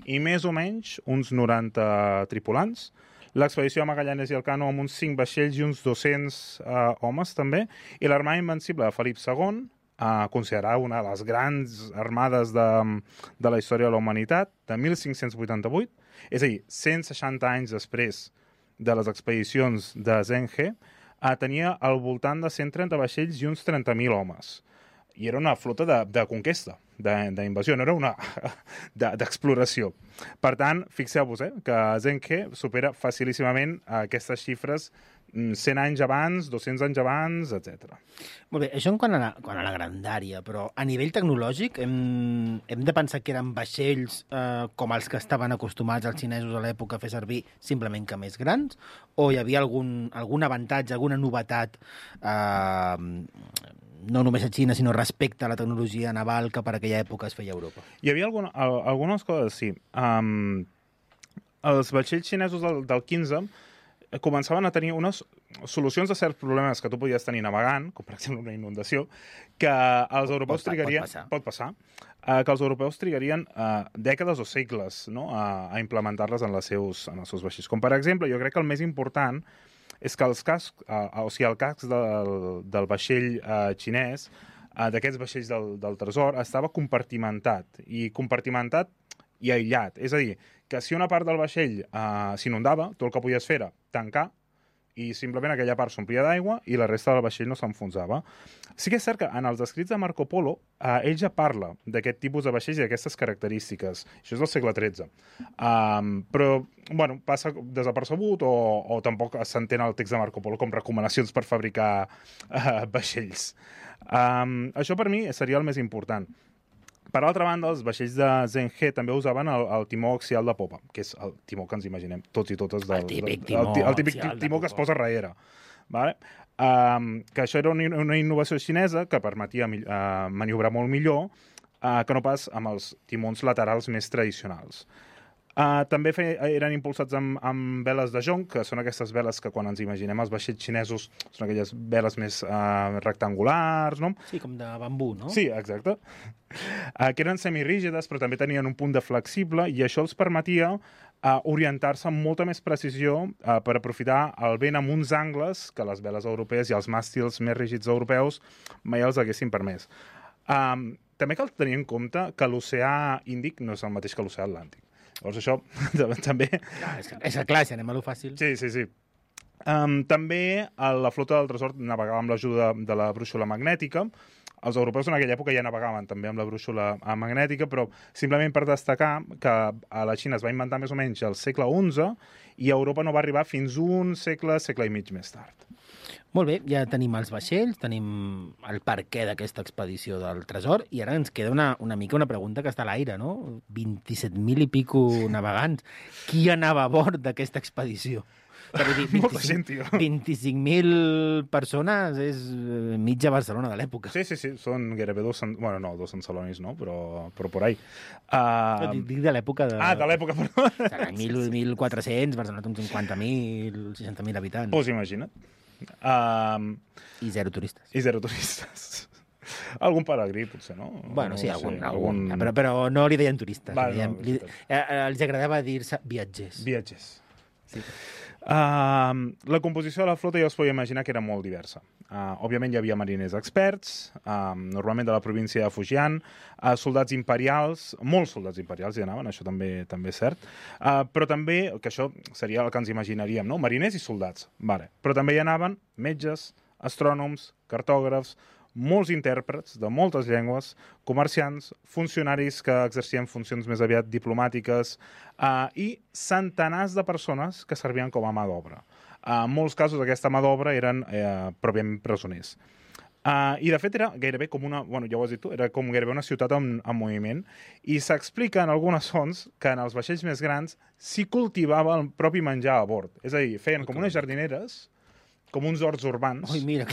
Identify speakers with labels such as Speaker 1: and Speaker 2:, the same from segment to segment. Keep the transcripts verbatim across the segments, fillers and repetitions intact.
Speaker 1: i més o menys uns noranta tripulants. L'expedició de Magallanes i Elcano amb uns cinc vaixells i uns dos-cents eh, homes, també. I l'Armada Invencible de Felip segon, eh, considerada una de les grans armades de, de la història de la humanitat, de mil cinc-cents vuitanta-vuit, és a dir, cent seixanta anys després de les expedicions de Zenge, eh, tenia al voltant de cent trenta vaixells i uns trenta mil homes. I era una flota de, de conquesta, d'invasió, no era una d'exploració. Per tant, fixeu-vos eh, que Zenge supera facilíssimament aquestes xifres cent anys abans, dos-cents anys abans, etcètera.
Speaker 2: Molt bé, això en quant a la, quant a la grandària, però a nivell tecnològic hem, hem de pensar que eren vaixells eh, com els que estaven acostumats els xinesos a l'època a fer servir, simplement que més grans, o hi havia algun, algun avantatge, alguna novetat eh, no només a Xina, sinó respecte a la tecnologia naval que per aquella època es feia a Europa?
Speaker 1: Hi havia alguna, algunes coses, sí. Um, els vaixells xinesos del, del quinze començaven a tenir unes solucions a certs problemes que tu podies tenir navegant, com per exemple una inundació, que els europeus
Speaker 2: pot,
Speaker 1: trigarien...
Speaker 2: Pot passar.
Speaker 1: Pot passar uh, que els europeus trigarien uh, dècades o segles, no?, a, a implementar-les en, les seus, en els seus vaixells. Com per exemple, jo crec que el més important és que els cascs, eh, o sigui, el casc del, del vaixell eh, xinès, eh, d'aquests vaixells del, del tresor, estava compartimentat, i compartimentat i aïllat. És a dir, que si una part del vaixell eh, s'inundava, tu el que podies fer era tancar, i simplement aquella part s'omplia d'aigua i la resta del vaixell no s'enfonsava. Sí que és cert que en els escrits de Marco Polo eh, ell ja parla d'aquest tipus de vaixells i d'aquestes característiques. Això és del segle tretze. Um, però, bueno, passa desapercebut o, o tampoc s'entén el text de Marco Polo com recomanacions per fabricar uh, vaixells. Um, això per mi seria el més important. Per altra banda, els vaixells de Zenge també usaven el, el timó axial de popa, que és el timó que ens imaginem tots i totes. Del,
Speaker 2: el típic timó,
Speaker 1: el, el típic timó que es posa darrere. Vale? Um, que això era una, una innovació xinesa que permetia uh, maniobrar molt millor uh, que no pas amb els timons laterals més tradicionals. Uh, també fe, eren impulsats amb, amb veles de jonc, que són aquestes veles que quan ens imaginem els vaixells xinesos són aquelles veles més uh, rectangulars, no?
Speaker 2: Sí, com de bambú, no?
Speaker 1: Sí, exacte. Uh, que eren semirígides, però també tenien un punt de flexible, i això els permetia uh, orientar-se amb molta més precisió uh, per aprofitar el vent amb uns angles que les veles europees i els màstils més rígids europeus mai els haguessin permès. Um, també cal tenir en compte que l'oceà Índic no és el mateix que l'oceà Atlàntic. Llavors això també...
Speaker 2: Clar, és, és clar, si anem a lo fàcil.
Speaker 1: Sí, sí, sí. Um, també la flota del tresor navegava amb l'ajuda de la brúixola magnètica. Els europeus en aquella època ja navegaven també amb la brúixola magnètica, però simplement per destacar que a la Xina es va inventar més o menys al segle onze i a Europa no va arribar fins un segle, segle i mig més tard.
Speaker 2: Molt bé, ja tenim els vaixells, tenim el perquè d'aquesta expedició del tresor, i ara ens queda una, una mica una pregunta que està a l'aire, no? vint-i-set mil i pico navegants. Qui anava a bord d'aquesta expedició? Dir,
Speaker 1: Molta gent, tio.
Speaker 2: vint-i-cinc mil persones és mitja Barcelona de l'època.
Speaker 1: Sí, sí, sí, són gairebé dos... Bueno, no, dos Salonis, no? Però, però por ahí. Uh...
Speaker 2: Dic de l'època de...
Speaker 1: Ah, de l'època, perdó.
Speaker 2: Serà mil quatre-cents, Barcelona té uns cinquanta mil, seixanta mil habitants.
Speaker 1: Pues imagina't. Um...
Speaker 2: I zero turistes.
Speaker 1: I zero turistes. Algun peregrí, potser, no?
Speaker 2: Bueno, sí,
Speaker 1: no
Speaker 2: algun,
Speaker 1: sé,
Speaker 2: algun...
Speaker 1: algun...
Speaker 2: Però, però no li deien turistes.
Speaker 1: Vale,
Speaker 2: li deien,
Speaker 1: no,
Speaker 2: li... Eh, els agradava dir-se viatgers.
Speaker 1: Viatgers.
Speaker 2: Sí.
Speaker 1: Uh, la composició de la flota ja us podeu imaginar que era molt diversa. Uh, òbviament hi havia mariners experts, uh, normalment de la província de Fujian, uh, soldats imperials, molts soldats imperials hi anaven, això també també és cert, uh, però també, que això seria el que ens imaginaríem, no? Mariners i soldats, vale. Però també hi anaven metges, astrònoms, cartògrafs, molts intèrprets de moltes llengües, comerciants, funcionaris que exercien funcions més aviat diplomàtiques eh, i centenars de persones que servien com a mà d'obra. Uh, en molts casos aquesta mà d'obra eren eh, pròpiament presoners. Uh, I de fet era gairebé com una, bueno, ja ho has dit tu, era com gairebé una ciutat en, en moviment, i s'explica en algunes fonts que en els vaixells més grans s'hi cultivava el propi menjar a bord. És a dir, feien com unes jardineres, com uns horts urbans.
Speaker 2: Ui, mira...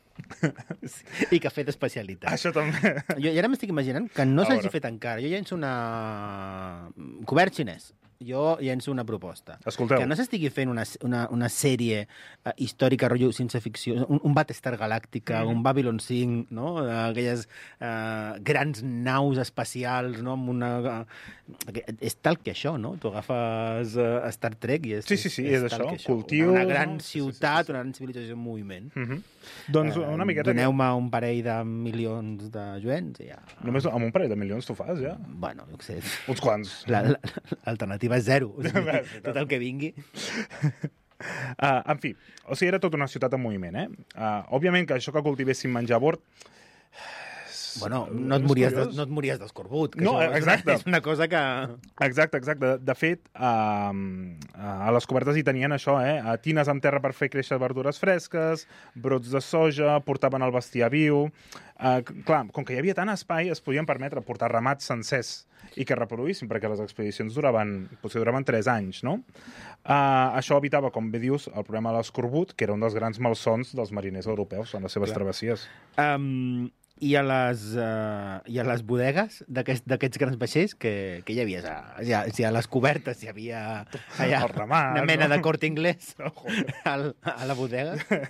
Speaker 2: I cafè d'especialitat.
Speaker 1: Això també.
Speaker 2: Jo ja ara m'estic imaginant que no s'hagi fet encara. Jo llenço una... cobert xinès. jo llenço una proposta.
Speaker 1: Escolteu.
Speaker 2: Que no s'estigui fent una, una, una sèrie uh, històrica, rotllo ciència ficció, un, un Battlestar Galàctica, mm. un Babylon cinc, no? Aquelles uh, grans naus espacials, no? Amb una... Uh, és tal que això, no? Tu agafes uh, Star Trek i és...
Speaker 1: Sí, sí, sí, és, és això.
Speaker 2: això.
Speaker 1: Cultiu...
Speaker 2: Una, una gran
Speaker 1: no?
Speaker 2: ciutat,
Speaker 1: sí, sí, sí.
Speaker 2: una gran civilització en moviment.
Speaker 1: Mm -hmm. Doncs una miqueta...
Speaker 2: Doneu-me un parell de milions de juents i ja...
Speaker 1: Només amb un parell de milions tu fas, ja?
Speaker 2: Bueno, jo què sé.
Speaker 1: Uns quants.
Speaker 2: L'alternativa és zero. O sigui, tot el que vingui.
Speaker 1: Uh, en fi, o sigui, era tota una ciutat en moviment, eh? Uh, òbviament que això que cultivessin menjar a bord...
Speaker 2: Bueno, no et mories, de, no et mories d'escorbut. Que
Speaker 1: No,
Speaker 2: això
Speaker 1: exacte.
Speaker 2: És una cosa que...
Speaker 1: Exacte, exacte. De fet, uh, a les cobertes hi tenien això, eh? Tines amb terra per fer créixer verdures fresques, brots de soja, portaven el bestiar viu... Uh, clar, com que hi havia tant espai, es podien permetre portar ramats sencers i que reproduïssin, perquè les expedicions duraven, potser duraven tres anys, no? Uh, això evitava, com bé dius, el problema de l'escorbut, que era un dels grans malsons dels mariners europeus en les seves
Speaker 2: Clar.
Speaker 1: travessies.
Speaker 2: Um, I a les, uh, i a les bodegues d'aquests aquest, grans vaixells, que, que hi havia? Ja, ja, a les cobertes hi havia allà,
Speaker 1: el ramat,
Speaker 2: una mena
Speaker 1: no?
Speaker 2: de Corte Inglés
Speaker 1: No,
Speaker 2: al, a la bodega.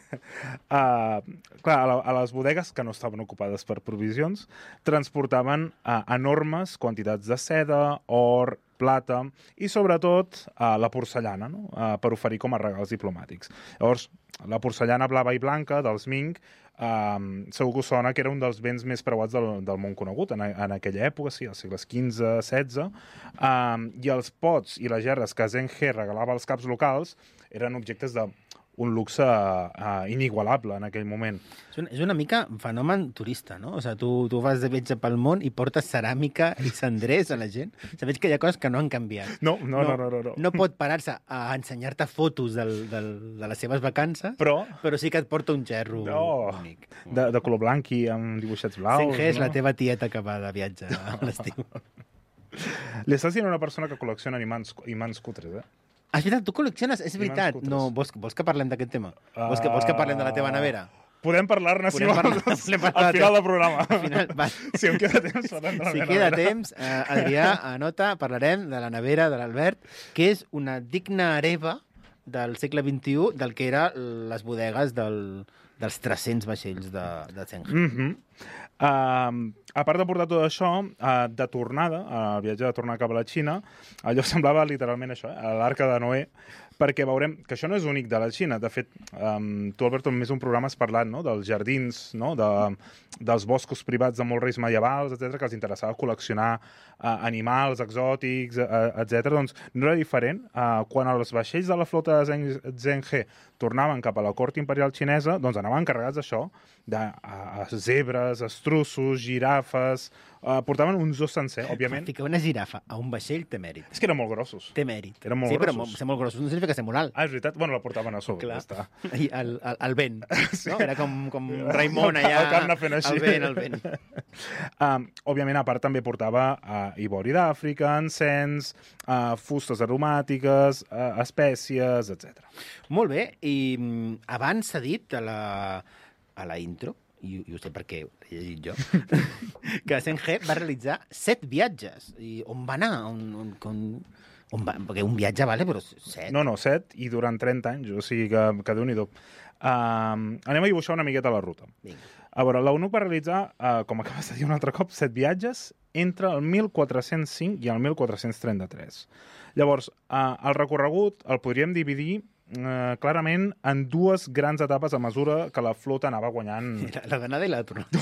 Speaker 1: Uh, clar, a, la, a les bodegues, que no estaven ocupades per provisions, transportaven uh, enormes quantitats de seda, or, plata i, sobretot, uh, la porcellana, no? uh, per oferir com a regals diplomàtics. Llavors, la porcellana blava i blanca dels Ming Um, segur que us sona que era un dels béns més preuats del, del món conegut en, en aquella època, sí, als segles quinze setze, um, i els pots i les gerres que Zheng He regalava als caps locals eren objectes de un luxe uh, inigualable en aquell moment.
Speaker 2: És una, és una mica fenomen turista, no? O sigui, tu, tu vas de viatge pel món i portes ceràmica i cendrers a la gent. Saps que hi ha coses que no han canviat.
Speaker 1: No, no, no. No, no, no.
Speaker 2: no pot parar-se a ensenyar-te fotos del, del, de les seves vacances,
Speaker 1: però,
Speaker 2: però sí que et porta un gerro
Speaker 1: no,
Speaker 2: únic.
Speaker 1: De, de color blanc i amb dibuixets blaus.
Speaker 2: Zheng He és
Speaker 1: no?
Speaker 2: la teva tieta que va de viatge a l'estiu.
Speaker 1: Li estàs dient una persona que col·lecciona imants, imants cutres, eh?
Speaker 2: Ah, és veritat, tu col·lecciones, és veritat. No, vols, vols que parlem d'aquest tema? Uh... Vols, que, vols que parlem de la teva nevera?
Speaker 1: Podem parlar-ne, si vols,
Speaker 2: parlar,
Speaker 1: al final del programa.
Speaker 2: Al final, va.
Speaker 1: Si em queda temps, parlem de la
Speaker 2: si
Speaker 1: meva
Speaker 2: queda
Speaker 1: nevera.
Speaker 2: temps, eh, Adrià, anota, parlarem de la nevera de l'Albert, que és una digna hereva del segle vint-i-u del que eren les bodegues del, dels tres-cents vaixells de, de Zheng He.
Speaker 1: Mm -hmm. uh, a part de portar tot això, uh, de tornada, al uh, viatge de tornar cap a la Xina, allò semblava literalment això, eh, l'arca de Noé, perquè veurem que això no és únic de la Xina. De fet, um, tu, Alberto, en més un programa has parlat, no?, dels jardins, no?, de, dels boscos privats de molts reis medievals, etcètera, que els interessava col·leccionar uh, animals exòtics, uh, etcètera. Doncs no era diferent. Uh, quan els vaixells de la flota de Zheng, Zheng He tornaven cap a la cort imperial xinesa, doncs anaven carregats d'això, de uh, zebres, estruços, girafes... Uh, portaven un zoo sencer, òbviament.
Speaker 2: Ficar una girafa a un vaixell té mèrit.
Speaker 1: És que eren molt grossos.
Speaker 2: Té mèrit.
Speaker 1: Eren molt
Speaker 2: sí,
Speaker 1: grossos.
Speaker 2: però ser molt grossos no significa ser molt alt.
Speaker 1: Ah, és veritat? Bueno, la portaven a sobre.
Speaker 2: Clar.
Speaker 1: Ja està.
Speaker 2: I el, el, el vent. Sí. No? Era com, com Raimon allà.
Speaker 1: El camp fent així.
Speaker 2: El vent, el vent.
Speaker 1: um, òbviament, a part, també portava uh, ivori d'Àfrica, encens, uh, fustes aromàtiques, uh, espècies, etcètera.
Speaker 2: Molt bé. I um, abans s'ha dit a la, a la intro, i, i ho sé perquè ho he llegit jo, que Zheng He va realitzar set viatges. I on va anar? On, on, on, on va? Perquè un viatge, vale, però set.
Speaker 1: No, no, set, i durant trenta anys, o sigui que, que Déu-n'hi-do. Um, anem a dibuixar una miqueta la ruta.
Speaker 2: Vinga.
Speaker 1: A veure, l'Eunuc va realitzar, uh, com acabes de dir un altre cop, set viatges entre el mil quatre-cents cinc i el mil quatre-cents trenta-tres. Llavors, uh, el recorregut el podríem dividir Uh, clarament en dues grans etapes a mesura que la flota anava guanyant...
Speaker 2: La, la d'anada i la de tornada.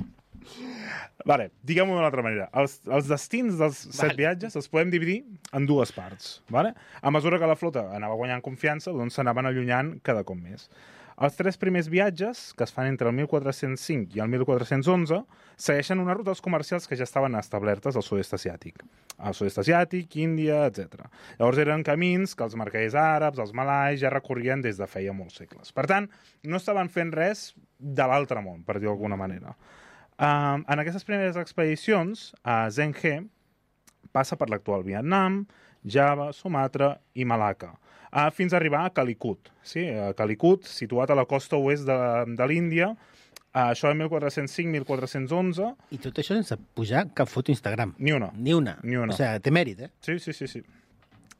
Speaker 1: Vale, diguem-ho d'una altra manera. Els, els destins dels set
Speaker 2: Vale.
Speaker 1: viatges els podem dividir en dues parts. Vale? A mesura que la flota anava guanyant confiança, doncs s'anaven allunyant cada cop més. Els tres primers viatges, que es fan entre el mil quatre-cents cinc i el mil quatre-cents onze, segueixen unes rutes comercials que ja estaven establertes al sud-est asiàtic. Al sud-est asiàtic, Índia, etcètera. Llavors eren camins que els mercaders àrabs, els malais, ja recorrien des de feia molts segles. Per tant, no estaven fent res de l'altre món, per dir-ho d'alguna manera. Uh, en aquestes primeres expedicions, uh, Zheng He passa per l'actual Vietnam, Java, Sumatra i Malacca, uh, fins a arribar a Calicut. Sí, a Calicut, situat a la costa oest de, de l'Índia, uh, això de mil quatre-cents cinc a mil quatre-cents onze.
Speaker 2: I tot això sense pujar cap foto a Instagram.
Speaker 1: Ni una.
Speaker 2: Ni una.
Speaker 1: Ni una.
Speaker 2: O sigui, té mèrit, eh?
Speaker 1: Sí, sí, sí, sí.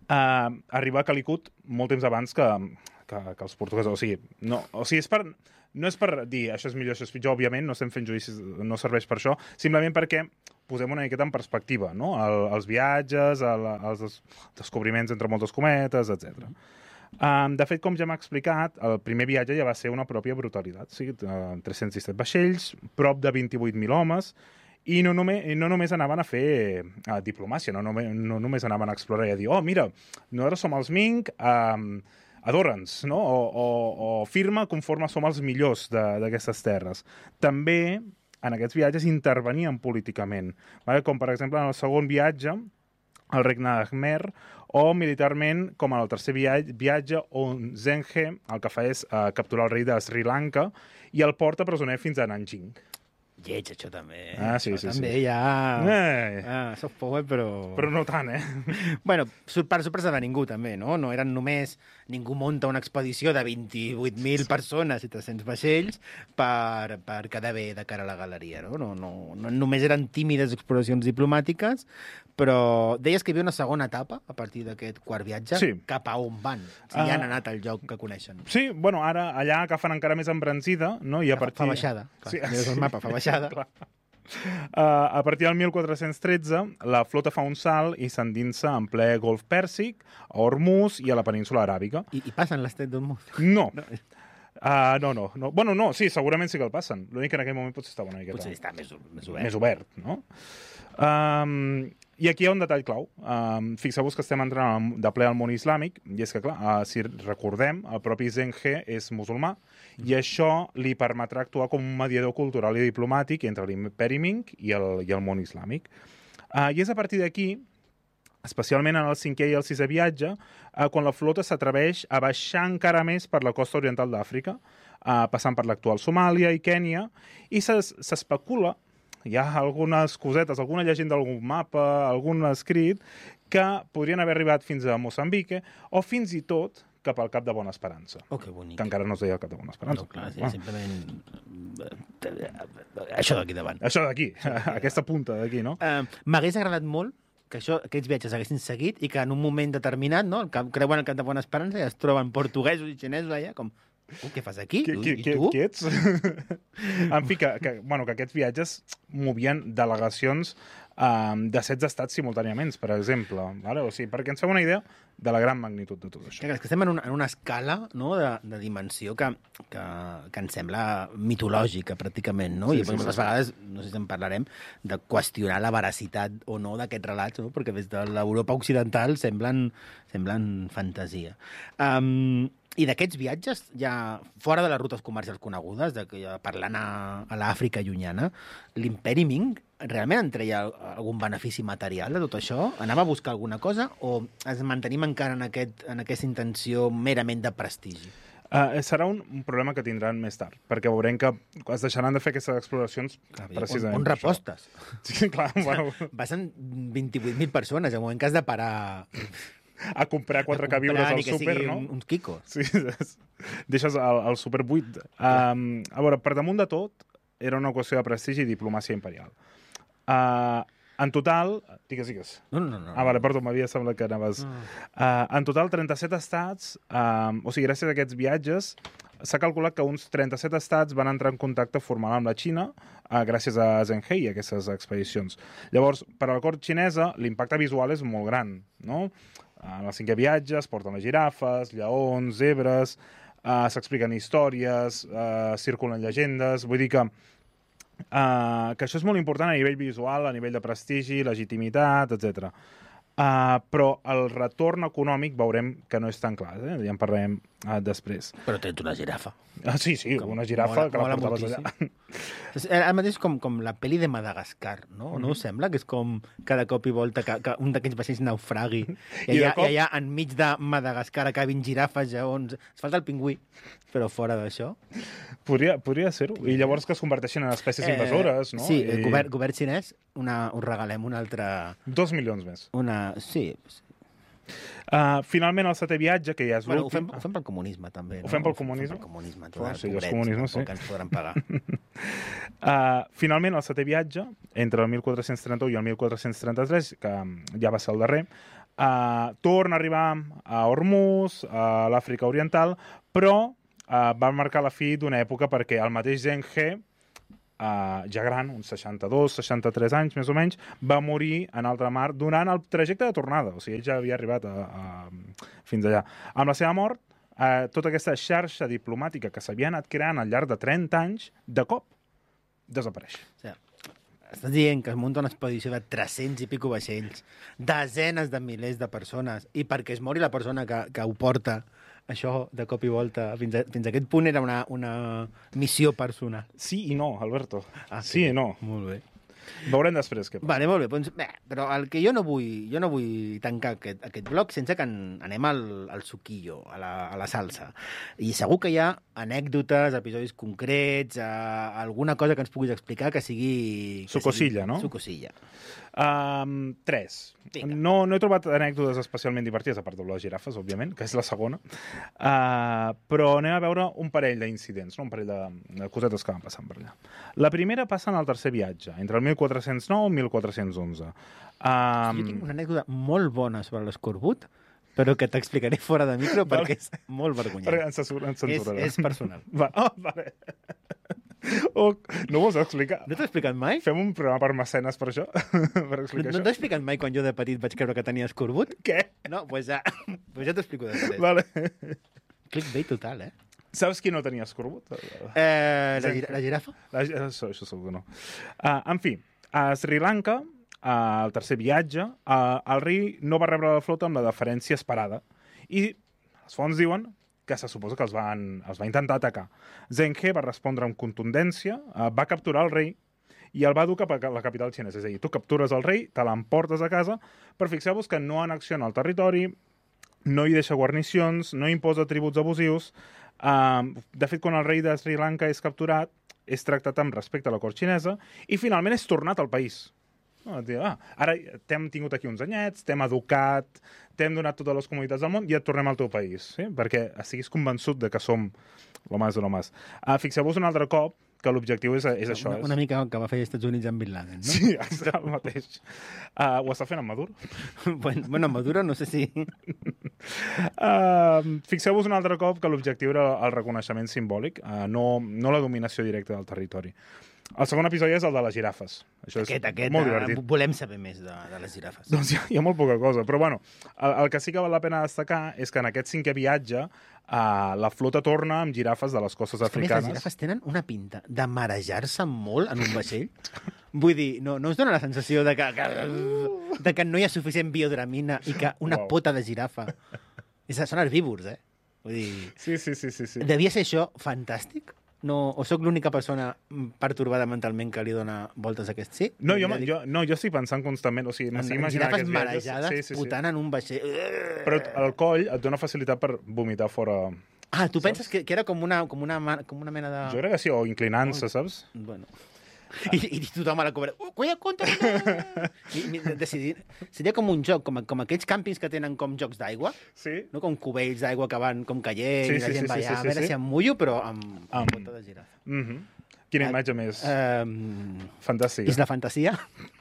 Speaker 1: uh, arribar a Calicut molt temps abans que, que, que els portuguesos. O sigui, no, o sigui és per, no és per dir això és millor, això és pitjor, òbviament, no estem fent judicis, no serveix per això, simplement perquè posem una miqueta en perspectiva, no? El, els viatges, el, els des descobriments entre moltes cometes, etcètera. Um, de fet, com ja m'ha explicat, el primer viatge ja va ser una pròpia brutalitat. Sí? Uh, tres-cents disset vaixells, prop de vint-i-vuit mil homes, i no només, no només anaven a fer uh, diplomàcia, no, només, no només anaven a explorar i a dir, oh, mira, nosaltres som els Ming, um, adora'ns, no? o, o, o firma conforme som els millors d'aquestes terres. També, en aquests viatges, intervenien políticament. Vale? Com, per exemple, en el segon viatge, el regne d'Khmer, o militarment, com en el tercer viatge, on Zheng He el que fa és uh, capturar el rei de Sri Lanka i el porta presoner fins a Nanjing.
Speaker 2: Lleig, això també. Eh?
Speaker 1: Ah, sí,
Speaker 2: això
Speaker 1: sí,
Speaker 2: també
Speaker 1: sí.
Speaker 2: ja...
Speaker 1: Eh.
Speaker 2: Ah, soft power, però...
Speaker 1: Però no tant, eh?
Speaker 2: Bueno, per sorpresa de ningú, també, no? No eren només... Ningú munta una expedició de vint-i-vuit mil persones i tres-cents vaixells per, per quedar bé de cara a la galeria, no? No, no, no només eren tímides exploracions diplomàtiques, però deies que hi havia una segona etapa a partir d'aquest quart viatge.
Speaker 1: Sí.
Speaker 2: Cap a on van? Si uh... ja han anat al lloc que coneixen.
Speaker 1: Sí, bueno, ara allà agafen encara més embranzida, no? I a partir...
Speaker 2: Fa baixada. Clar, sí. Mires el mapa, fa baixada.
Speaker 1: Clar. Uh, a partir del mil quatre-cents tretze, la flota fa un salt i s'endinsa en ple Golf Pèrsic, a Hormuz i a la península aràbiga.
Speaker 2: I, i passen l'estret d'Hormuz?
Speaker 1: No. No. Uh, no, no, no. Bueno, no, sí, segurament sí que el passen. L'únic que en aquell moment potser estava una miqueta...
Speaker 2: Potser està més, més obert.
Speaker 1: Més obert, no? Um, I aquí hi ha un detall clau. Um, Fixeu-vos que estem entrant de ple al món islàmic, i és que, clar, uh, si recordem, el propi Zheng He és musulmà, i això li permetrà actuar com un mediador cultural i diplomàtic entre l'imperi Ming i el, i el món islàmic. Uh, I és a partir d'aquí, especialment en el cinquè i el sisè viatge, uh, quan la flota s'atreveix a baixar encara més per la costa oriental d'Àfrica, uh, passant per l'actual Somàlia i Kènia, i s'especula, hi ha algunes cosetes, alguna llegenda d'algun mapa, algun escrit, que podrien haver arribat fins a Moçambic o fins i tot cap al Cap de Bona Esperança.
Speaker 2: Oh, que bonic.
Speaker 1: Que encara no es deia el Cap de Bona Esperança.
Speaker 2: No, clar, sí, ah. simplement... Això d'aquí davant.
Speaker 1: Això d'aquí, aquesta punta d'aquí, no?
Speaker 2: Uh, M'hagués agradat molt que això, aquests viatges haguessin seguit i que en un moment determinat, no, el cap, creuen el Cap de Bona Esperança i es troben portuguesos i xinesos allà, com... Uh, què fas aquí?
Speaker 1: Qui, qui, I tu? Qui ets? En fi, que, que, bueno, que aquests viatges movien delegacions um, de setze estats simultàniament, per exemple. Vale? O sigui, perquè ens fem una idea de la gran magnitud de tot això.
Speaker 2: Que, que estem en una, en una escala, no, de, de dimensió que, que, que ens sembla mitològica, pràcticament, no?
Speaker 1: Sí,
Speaker 2: I
Speaker 1: sí,
Speaker 2: moltes
Speaker 1: sí,
Speaker 2: vegades, no sé si en parlarem, de qüestionar la veracitat o no d'aquests relats, no? Perquè des de l'Europa occidental semblen, semblen fantasia. Um, I d'aquests viatges, ja fora de les rutes comercials conegudes, de, ja parlant a, a l'Àfrica llunyana, l'imperi Ming realment en treia algun benefici material de tot això? Anava a buscar alguna cosa o ens mantenim encara en, aquest, en aquesta intenció merament de prestigi?
Speaker 1: Uh, serà un, un problema que tindran més tard, perquè veurem que es deixaran de fer aquestes exploracions
Speaker 2: clar,
Speaker 1: precisament
Speaker 2: on, on repostes?
Speaker 1: Sí, clar, bueno...
Speaker 2: Passen vint-i-vuit mil persones, en el moment que has de parar...
Speaker 1: a comprar quatre queviures al súper, no?
Speaker 2: Un, uns quicos.
Speaker 1: Sí, deixes el, el súper buit. Um, a veure, per damunt de tot, era una qüestió de prestigi i diplomàcia imperial. Uh, en total... Digues, digues.
Speaker 2: No, no, no.
Speaker 1: Ah, vale, perdó, m'havia semblat que anaves... No. Uh, en total, trenta-set estats, um, o sigui, gràcies a aquests viatges, s'ha calculat que uns trenta-set estats van entrar en contacte formal amb la Xina uh, gràcies a Zheng He i aquestes expedicions. Llavors, per a la cort xinesa, l'impacte visual és molt gran, no? En el cinquè viatge es porten les girafes, lleons, zebres, uh, s'expliquen històries, uh, circulen llegendes... Vull dir que, uh, que això és molt important a nivell visual, a nivell de prestigi, legitimitat, etcètera. Uh, però el retorn econòmic veurem que no és tan clar, eh? Ja en parlarem uh, després.
Speaker 2: Però tens una girafa.
Speaker 1: Ah, sí, sí, com, una girafa mola, que la portaves allà.
Speaker 2: És el mateix com, com la pel·li de Madagascar, no? Mm-hmm. No us sembla? Que és com cada cop i volta que, que un d'aquests vaixells naufragui i, I, allà, cop... i allà enmig de Madagascar acabin girafes, lleons... Es falta el pingüí, però fora d'això...
Speaker 1: Podria, podria ser-ho. I llavors que es converteixen en espècies eh, invasores, no?
Speaker 2: Sí,
Speaker 1: I...
Speaker 2: el govern, govern xinès, una, us regalem una altra...
Speaker 1: Dos milions més.
Speaker 2: Una... Sí,
Speaker 1: Uh, finalment, el setè viatge, que ja és
Speaker 2: bueno,
Speaker 1: l'últim...
Speaker 2: Ho, fem, ho fem pel comunisme, també.
Speaker 1: Ho fem pel comunisme?
Speaker 2: Ho fem pel comunisme.
Speaker 1: Oh, sí,
Speaker 2: pobrets,
Speaker 1: els comunismes, sí.
Speaker 2: Que ens podran pagar.
Speaker 1: uh, finalment, el setè viatge, entre el mil quatre-cents trenta-u i el mil quatre-cents trenta-tres, que ja va ser el darrer, Uh, torna a arribar a Hormuz, a l'Àfrica Oriental, però uh, va marcar la fi d'una època perquè el mateix Zenghe, uh, ja gran, uns seixanta-dos, seixanta-tres anys més o menys, va morir en alta mar durant el trajecte de tornada. O sigui, ell ja havia arribat a, a, fins allà. Amb la seva mort, uh, tota aquesta xarxa diplomàtica que s'havia anat creant al llarg de trenta anys, de cop, desapareix.
Speaker 2: O sigui, estàs dient que es munta una expedició de tres-cents i pico vaixells, desenes de milers de persones, i perquè es mori la persona que, que ho porta, això de cop i volta, fins a, fins a aquest punt era una, una missió personal.
Speaker 1: Sí i no, Alberto.
Speaker 2: Ah,
Speaker 1: sí, sí i no.
Speaker 2: Molt bé.
Speaker 1: Veurem després què passa.
Speaker 2: Vale, molt bé. Doncs, bé, però el que jo no vull, jo no vull tancar aquest, aquest bloc sense que en, anem al, al suquillo, a la, a la salsa. I segur que hi ha anècdotes, episodis concrets, a, alguna cosa que ens puguis explicar que sigui... Que
Speaker 1: Sucosilla,
Speaker 2: sigui,
Speaker 1: no?
Speaker 2: Sucosilla.
Speaker 1: Um, tres. No, no he trobat anècdotes especialment divertides, a part de les girafes, òbviament, que és la segona. Uh, però anem a veure un parell d'incidents, no? Un parell de, de cosetes que van passant per allà. La primera passa en el tercer viatge, entre el mil quatre-cents nou i mil quatre-cents onze. Um...
Speaker 2: Jo tinc una anècdota molt bona sobre l'escorbut, però que t'explicaré fora de micro perquè vale. És molt vergonyant.
Speaker 1: Perquè ens, ens censurarà.
Speaker 2: És, és personal.
Speaker 1: Va, oh, vale. Oh, no vols explicar?
Speaker 2: No t'ho he explicat mai?
Speaker 1: Fem un programa per mecenes per això? per explicar
Speaker 2: no no t'he explicat mai quan jo de petit vaig creure que tenia escorbut?
Speaker 1: Què?
Speaker 2: No, doncs pues ja, pues ja t'explico després.
Speaker 1: Vale.
Speaker 2: Clickbait total, eh?
Speaker 1: Saps qui no tenia escorbut?
Speaker 2: Eh, la, gira la girafa?
Speaker 1: La, això, això segur que no. Uh, en fi, a Sri Lanka, uh, el tercer viatge, uh, el rei no va rebre la flota amb la deferència esperada. I les fonts diuen que se suposa que els, van, els va intentar atacar. Zenghe va respondre amb contundència, uh, va capturar el rei i el va dur cap a la capital xinesa. És a dir, tu captures el rei, te l'emportes a casa, però fixeu-vos que no anexiona el territori, no hi deixa guarnicions, no imposa tributs abusius. Uh, de fet, quan el rei de Sri Lanka és capturat, és tractat amb respecte a la cort xinesa i finalment és tornat al país. No, ah, ara t'hem tingut aquí uns anyets, t'hem educat, t'hem donat totes les comoditats del món i et tornem al teu país, sí? Perquè estiguis convençut de que som l'home de l'home. Uh, Fixeu-vos un altre cop que l'objectiu és, és això.
Speaker 2: Una, una mica que va fer als Estats Units amb Bin Laden, no?
Speaker 1: Sí, exacte, el mateix. Uh, ho està fent amb Maduro?
Speaker 2: bueno, bueno, Maduro no sé si...
Speaker 1: uh, Fixeu-vos un altre cop que l'objectiu era el reconeixement simbòlic, uh, no, no la dominació directa del territori. El segon episodi és el de les girafes. Això
Speaker 2: aquest,
Speaker 1: és
Speaker 2: aquest,
Speaker 1: molt divertit.
Speaker 2: Volem saber més de, de les girafes.
Speaker 1: Doncs hi ha, hi ha molt poca cosa. Però, bueno, el, el que sí que val la pena destacar és que en aquest cinquè viatge uh, la flota torna amb girafes de les costes africanes.
Speaker 2: Les girafes tenen una pinta de marejar-se molt en un vaixell. Vull dir, no, no us dona la sensació de que, que, de que no hi ha suficient biodramina i que una wow. pota de girafa... És, són herbívors, eh? Vull dir...
Speaker 1: Sí, sí, sí, sí, sí.
Speaker 2: Devia ser això fantàstic? No, o sóc l'única persona pertorbada mentalment que li dona voltes a aquest sí?
Speaker 1: No, jo, jo, no, jo estic pensant constantment, o sigui, m'estic imaginant aquests viatges...
Speaker 2: marejades, sí, sí, sí. Putant en un vaixell...
Speaker 1: Però el coll et dona facilitat per vomitar fora...
Speaker 2: Ah, tu saps? Penses que, que era com una, com, una, com una mena de...
Speaker 1: Jo crec que sí, o inclinant-se, saps?
Speaker 2: Bueno... I, i tothom a la cobra... Uh, cuida, contra! I, i decidir... Seria com un joc, com, com aquells càmpings que tenen com jocs d'aigua,
Speaker 1: sí.
Speaker 2: No? Com cubells d'aigua que van com caient, sí, i la
Speaker 1: sí,
Speaker 2: gent
Speaker 1: sí,
Speaker 2: va allà,
Speaker 1: sí, sí,
Speaker 2: a veure
Speaker 1: sí.
Speaker 2: si em mullo, però amb, amb
Speaker 1: um,
Speaker 2: bota de girafa.
Speaker 1: Mm -hmm. Quina imatge més
Speaker 2: um,
Speaker 1: fantàstica.
Speaker 2: És la fantasia?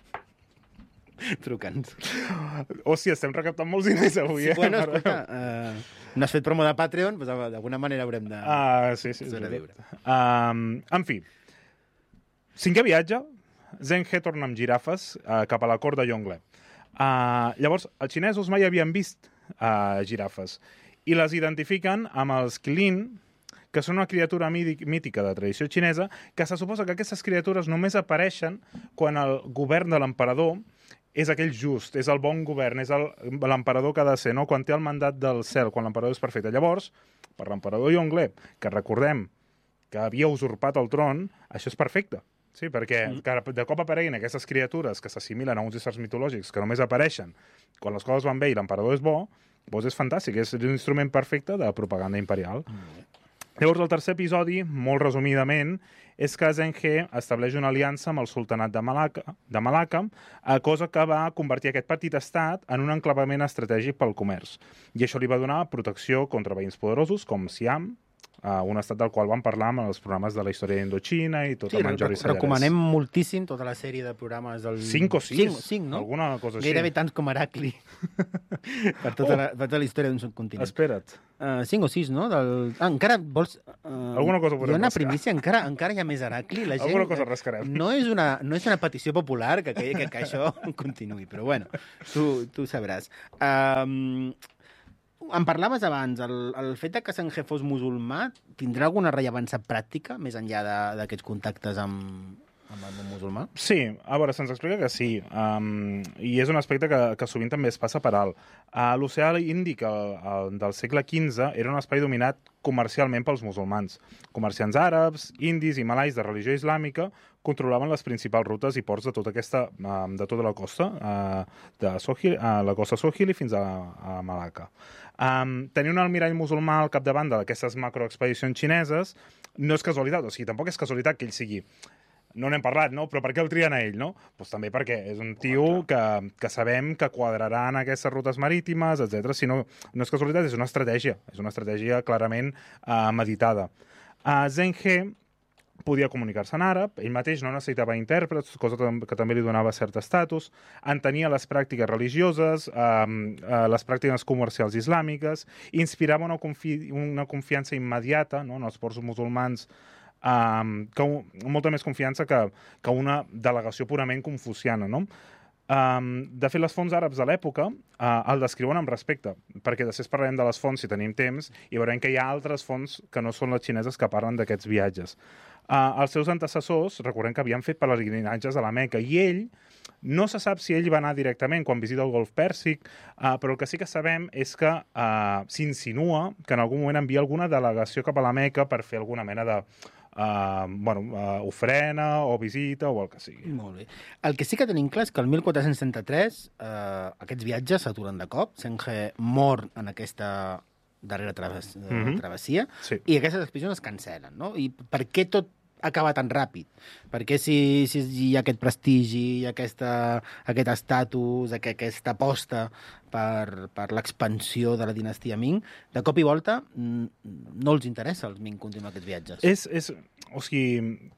Speaker 2: Truca'ns.
Speaker 1: Hòstia, estem recaptant molts diners avui,
Speaker 2: sí,
Speaker 1: eh?
Speaker 2: Bueno, escolta, uh, no has fet promo de Patreon, doncs d'alguna manera haurem de...
Speaker 1: Ah, sí, sí. Um, en fi, cinquè viatge, Zenghe torna amb girafes uh, cap a la cort de Yongle. Uh, llavors, els xinesos mai havien vist uh, girafes i les identifiquen amb els Qilin, que són una criatura mítica de tradició xinesa, que se suposa que aquestes criatures només apareixen quan el govern de l'emperador és aquell just, és el bon govern, és l'emperador que ha de ser, no? Quan té el mandat del cel, quan l'emperador és perfecte. Llavors, per l'emperador Yongle, que recordem que havia usurpat el tron, això és perfecte. Sí, perquè mm. de cop apareguin aquestes criatures que s'assimilen a uns éssers mitològics que només apareixen quan les coses van bé i l'emperador és bo, doncs és fantàstic, és un instrument perfecte de propaganda imperial. Mm. Llavors, el tercer episodi, molt resumidament, és que Zenghe estableix una aliança amb el sultanat de Malacca, de Malacca, cosa que va convertir aquest petit estat en un enclavament estratègic pel comerç. I això li va donar protecció contra veïns poderosos com Siam, Uh, un estat del qual vam parlar amb els programes de la història d'Indochina i tot
Speaker 2: Sí,
Speaker 1: amb en Jordi
Speaker 2: rec
Speaker 1: Sallarès.
Speaker 2: recomanem moltíssim tota la sèrie de programes del...
Speaker 1: Cinc o sis,
Speaker 2: Cinc, cinc no?
Speaker 1: alguna cosa així.
Speaker 2: Gairebé tants com Heracli. per, tota
Speaker 1: Oh!
Speaker 2: la, per tota la història d'un subcontinent.
Speaker 1: Espera't.
Speaker 2: Uh, cinc o sis, no? Del... Ah, encara vols... Uh,
Speaker 1: Alguna cosa podrem
Speaker 2: hi ha una
Speaker 1: rascar.
Speaker 2: primícia, encara, encara hi ha més Heracli. La gent,
Speaker 1: Alguna cosa rascarem.
Speaker 2: No és una, no és una petició popular que, que, que, que això continuï, però bueno, tu, tu sabràs. Um, em parlaves abans, el, el fet de que Senghe fos musulmà tindrà alguna rellevància pràctica, més enllà d'aquests contactes amb, amb el món musulmà?
Speaker 1: Sí, a veure, se'ns explica que sí. Um, I és un aspecte que, que sovint també es passa per alt. Uh, L'oceà Índic el, el, del segle quinze era un espai dominat comercialment pels musulmans. Comerciants àrabs, indis i malais de religió islàmica controlaven les principals rutes i ports de tota aquesta, uh, de tota la costa, uh, de Sohili, uh, la costa Sohili fins a, a Malacca. Um, tenir un almirall musulmà al capdavant d'aquestes macroexpedicions xineses no és casualitat, o sigui, tampoc és casualitat que ell sigui... No n'hem parlat, no? Però per què el trien a ell, no? Pues també perquè és un tio que, que sabem que quadrarà en aquestes rutes marítimes, etcètera. Si no, no és casualitat, és una estratègia. És una estratègia clarament uh, meditada. Uh, Zheng podia comunicar-se en àrab, ell mateix no necessitava intèrprets, cosa que també li donava cert estatus, entenia les pràctiques religioses, uh, uh, les pràctiques comercials islàmiques, inspirava una, confi una confiança immediata, no?, en els ports musulmans, Um, que un, molta més confiança que, que una delegació purament confuciana, no? Um, de fet, les fonts àrabs de l'època uh, el descriuen amb respecte, perquè després parlarem de les fonts si tenim temps i veurem que hi ha altres fonts que no són les xineses que parlen d'aquests viatges. Uh, els seus antecessors, recordem que havien fet pelegrinatges a la Meca, i ell, no se sap si ell va anar directament quan visita el Golf Pèrsic, uh, però el que sí que sabem és que uh, s'insinua que en algun moment envia alguna delegació cap a la Meca per fer alguna mena de Uh, bueno, uh, ofrena o visita o el que sigui.
Speaker 2: Molt bé. El que sí que tenim clar és que el mil quatre-cents trenta-tres uh, aquests viatges s'aturen de cop. Senghe mor en aquesta darrera traves mm -hmm. travessia
Speaker 1: sí.
Speaker 2: i aquestes expedicions es cancel·len, no? I per què tot acaba tan ràpid? Perquè si, si hi ha aquest prestigi, hi ha aquesta, aquest estatus, aquesta aposta per, per l'expansió de la dinastia Ming, de cop i volta no els interessa als Ming continuar aquests viatges.
Speaker 1: És, és, o sigui,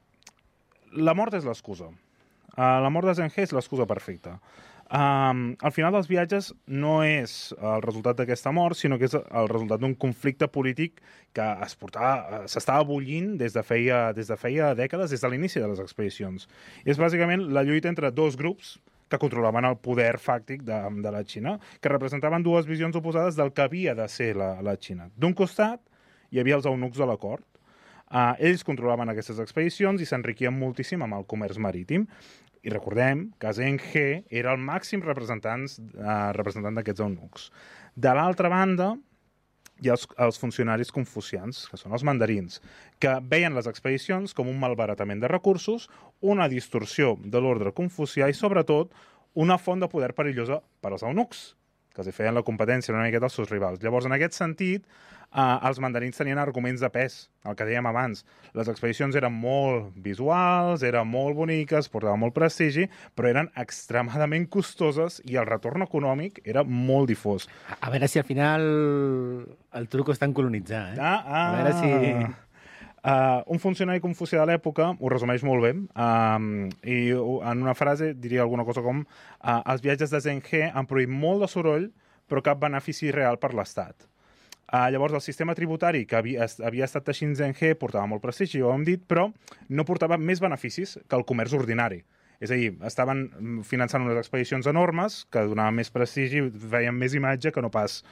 Speaker 1: la mort és l'excusa. Uh, la mort de Zheng He és l'excusa perfecta. Um, al final dels viatges no és el resultat d'aquesta mort, sinó que és el resultat d'un conflicte polític que es portava, s'estava bullint des de, feia, des de feia dècades, des de l'inici de les expedicions. I és bàsicament la lluita entre dos grups que controlaven el poder fàctic de, de la Xina, que representaven dues visions oposades del que havia de ser la, la Xina. D'un costat hi havia els eunucs de la cort. Uh, ells controlaven aquestes expedicions i s'enriquien moltíssim amb el comerç marítim. I recordem que Zheng He era el màxim representant, uh, representant d'aquests eunucs. De l'altra banda, hi ha els, els funcionaris confucians, que són els mandarins, que veien les expedicions com un malbaratament de recursos, una distorsió de l'ordre confucià i, sobretot, una font de poder perillosa per als eunucs, que els feien la competència una miqueta als seus rivals. Llavors, en aquest sentit, eh, els mandarins tenien arguments de pes, el que dèiem abans. Les expedicions eren molt visuals, eren molt boniques, portaven molt prestigi, però eren extremadament costoses i el retorn econòmic era molt difós.
Speaker 2: A, a veure si al final el truco està en colonitzar, eh?
Speaker 1: Ah, ah.
Speaker 2: A veure si...
Speaker 1: Uh, un funcionari confucià de l'època ho resumeix molt bé, uh, i en una frase diria alguna cosa com uh, els viatges de Zheng He han produït molt de soroll però cap benefici real per l'Estat. Uh, llavors el sistema tributari que havia, havia estat teixint Zheng He portava molt prestigi, ja ho hem dit, però no portava més beneficis que el comerç ordinari. És a dir, estaven finançant unes expedicions enormes que donaven més prestigi, feien més imatge que no pas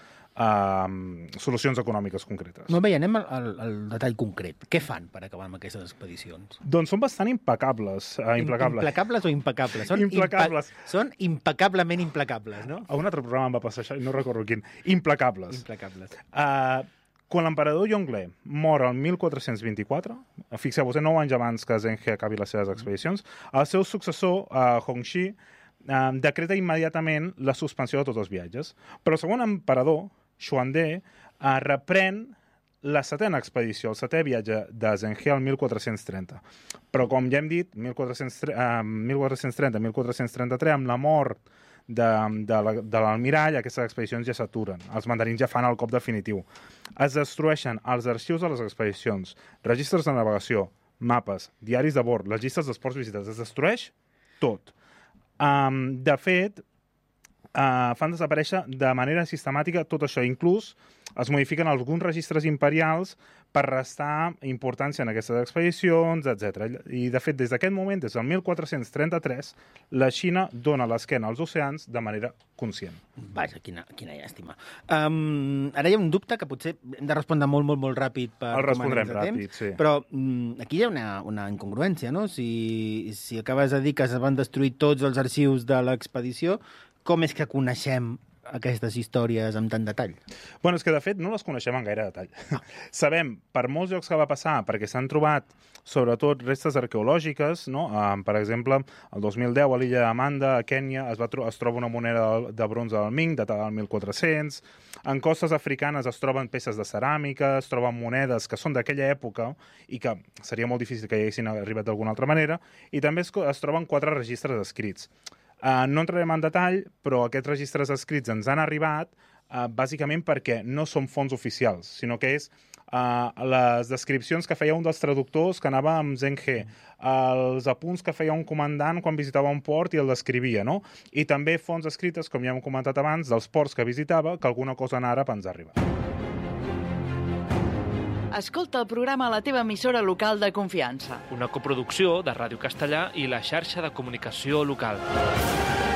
Speaker 1: Uh, solucions econòmiques concretes.
Speaker 2: Molt bé, anem al, al, al detall concret. Què fan per acabar amb aquestes expedicions?
Speaker 1: Doncs són bastant impecables. Uh, implacables.
Speaker 2: Implacables o impecables? Són
Speaker 1: implacables.
Speaker 2: Impa són impecablement implacables, no?
Speaker 1: A un altre programa em va passar això i no recordo quin. Implacables.
Speaker 2: Implacables.
Speaker 1: Uh, quan l'emperador Yongle mor el mil quatre-cents vint-i-quatre, fixeu-vos, nou anys abans que Zheng He acabi les seves expedicions, el seu successor, uh, Hongxi, uh, decreta immediatament la suspensió de tots els viatges. Però el segon emperador, Xuande, uh, reprèn la setena expedició, el setè viatge de Zheng He al mil quatre-cents trenta. Però, com ja hem dit, mil quatre-cents trenta, mil quatre-cents trenta, mil quatre-cents trenta-tres, amb la mort de, de, la, de l'almirall, aquestes expedicions ja s'aturen. Els mandarins ja fan el cop definitiu. Es destrueixen els arxius de les expedicions, registres de navegació, mapes, diaris de bord, les llistes dels ports visitats. Es destrueix tot. Um, de fet, uh, fan desaparèixer de manera sistemàtica tot això. Inclús es modifiquen alguns registres imperials per restar importància en aquestes expedicions, etcètera. I, de fet, des d'aquest moment, des del mil quatre-cents trenta-tres, la Xina dona l'esquena als oceans de manera conscient.
Speaker 2: Vaja, quina, quina llàstima. Um, ara hi ha un dubte que potser hem de respondre molt, molt, molt ràpid per
Speaker 1: El respondrem ràpid,
Speaker 2: temps,
Speaker 1: sí.
Speaker 2: Però um, aquí hi ha una, una incongruència, no? Si, si acabes de dir que es van destruir tots els arxius de l'expedició, com és que coneixem aquestes històries amb tant detall?
Speaker 1: Bueno, és que de fet no les coneixem en gaire detall. Ah. Sabem per molts llocs que va passar, perquè s'han trobat sobretot restes arqueològiques, no? Um, per exemple, el dos mil deu a l'illa d'Amanda, a Kènia, es, va tro es troba una moneda de, de bronze del Ming, datada del mil quatre-cents. En costes africanes es troben peces de ceràmica, es troben monedes que són d'aquella època i que seria molt difícil que hi haguessin arribat d'alguna altra manera, i també es, es troben quatre registres escrits. Uh, no entrarem en detall, però aquests registres escrits ens han arribat uh, bàsicament perquè no són fonts oficials, sinó que és uh, les descripcions que feia un dels traductors que anava amb Zheng He, els apunts que feia un comandant quan visitava un port i el descrivia, no? I també fonts escrites, com ja hem comentat abans, dels ports que visitava, que alguna cosa en àrab ens ha arribat.
Speaker 3: Escolta el programa a la teva emissora local de confiança.
Speaker 4: Una coproducció de Ràdio Castellà i la xarxa de comunicació local.